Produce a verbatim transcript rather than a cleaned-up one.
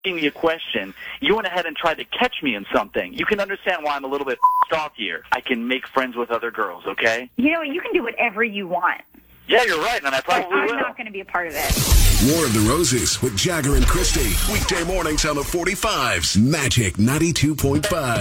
asking me a question. You went ahead and tried to catch me in something. You can understand why I'm a little bit off here. I can make friends with other girls, okay? You know, you can do whatever you want. Yeah, you're right, and I probably but I'm will. I'm not going to be a part of it. War of the Roses with Jagger and Christy. Weekday mornings on the forty-fives. Magic ninety-two point five.